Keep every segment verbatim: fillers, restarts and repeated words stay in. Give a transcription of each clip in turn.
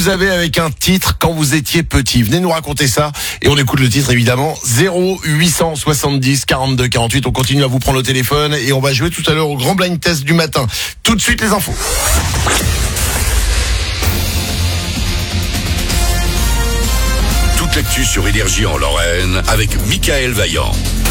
vous avez avec un titre quand vous étiez petit? Venez nous raconter ça et on écoute le titre évidemment. Zéro huit cent soixante-dix quarante-deux quarante-huit. On continue à vous prendre au téléphone et on va jouer tout à l'heure au grand blind test du matin. Tout de suite les infos. Toute l'actu sur Énergie en Lorraine avec Michael Vaillant.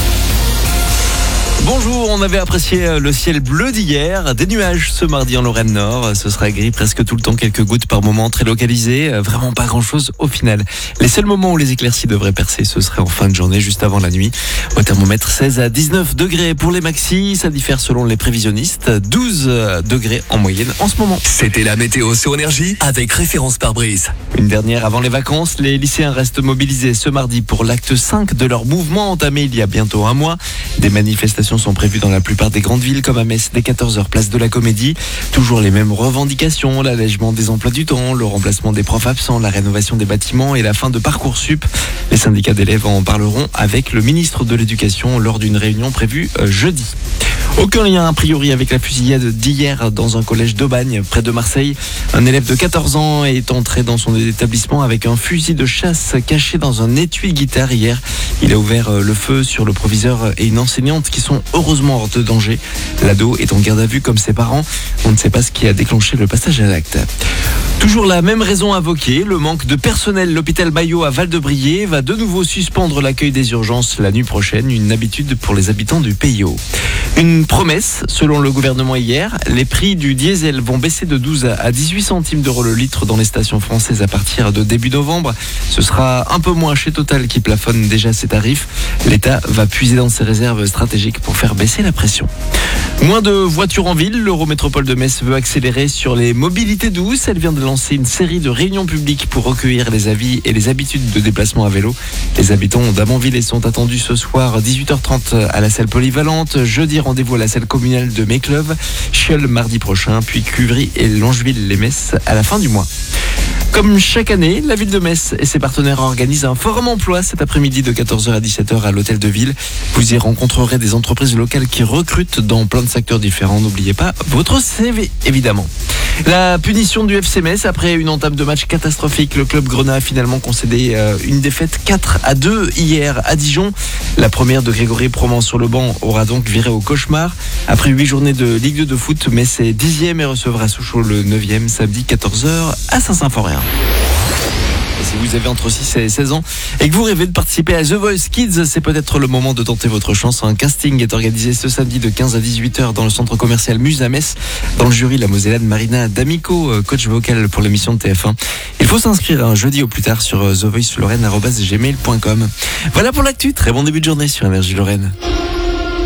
Bonjour, on avait apprécié le ciel bleu d'hier, des nuages ce mardi en Lorraine Nord, ce sera gris presque tout le temps, quelques gouttes par moment très localisées, vraiment pas grand chose au final. Les seuls moments où les éclaircies devraient percer, ce serait en fin de journée, juste avant la nuit. Au thermomètre, seize à dix-neuf degrés pour les maxis, ça diffère selon les prévisionnistes, douze degrés en moyenne en ce moment. C'était la météo sur Énergie avec référence pare-brise. Une dernière avant les vacances, les lycéens restent mobilisés ce mardi pour l'acte cinq de leur mouvement entamé il y a bientôt un mois. Des manifestations sont prévues dans la plupart des grandes villes comme à Metz dès quatorze heures place de la Comédie. Toujours les mêmes revendications, l'allègement des emplois du temps, le remplacement des profs absents, la rénovation des bâtiments et la fin de Parcoursup. Les syndicats d'élèves en parleront avec le ministre de l'Éducation lors d'une réunion prévue jeudi. Aucun lien a priori avec la fusillade d'hier dans un collège d'Aubagne près de Marseille. Un élève de quatorze ans est entré dans son établissement avec un fusil de chasse caché dans un étui de guitare hier. Il a ouvert le feu sur le proviseur et une enseignante qui sont heureusement hors de danger. L'ado est en garde à vue comme ses parents. On ne sait pas ce qui a déclenché le passage à l'acte. Toujours la même raison invoquée, le manque de personnel. L'hôpital Bayeux à Val-de-Briey va de nouveau suspendre l'accueil des urgences la nuit prochaine, une habitude pour les habitants du P I O. Une promesse, selon le gouvernement hier, les prix du diesel vont baisser de douze à dix-huit centimes d'euros le litre dans les stations françaises à partir de début novembre. Ce sera un peu moins chez Total qui plafonne déjà ses tarifs. L'État va puiser dans ses réserves stratégiques pour faire baisser la pression. Moins de voitures en ville, l'Eurométropole de Metz veut accélérer sur les mobilités douces. Elle vient de lancer une série de réunions publiques pour recueillir les avis et les habitudes de déplacement à vélo. Les habitants d'Amanville sont attendus ce soir dix-huit heures trente à la salle polyvalente. Jeudi, rendez-vous à la salle communale de Mécleuve. Chieul mardi prochain, puis Cuvry et Langeville-les-Metz à la fin du mois. Comme chaque année, la ville de Metz et ses partenaires organisent un forum emploi cet après-midi de quatorze heures à dix-sept heures à l'hôtel de ville. Vous y rencontrerez des entreprises locales qui recrutent dans plein de secteurs différents. N'oubliez pas votre C V, évidemment. La punition du F C Metz après une entame de match catastrophique. Le club grenat a finalement concédé une défaite quatre à deux hier à Dijon. La première de Grégory Proman sur le banc aura donc viré au cauchemar. Après huit journées de Ligue deux de foot, Metz est dixième et recevra Sochaux le neuvième samedi quatorze heures à Saint-Symphorien. Et si vous avez entre six et seize ans et que vous rêvez de participer à The Voice Kids, c'est peut-être le moment de tenter votre chance. Un casting est organisé ce samedi de quinze à dix-huit heures dans le centre commercial Muse à Metz. Dans le jury, la Mosellane Marina D'Amico, coach vocal pour l'émission de T F un. Il faut s'inscrire un jeudi au plus tard sur the voice lorraine arobase gmail point com. Voilà pour l'actu. Très bon début de journée sur Énergie Lorraine.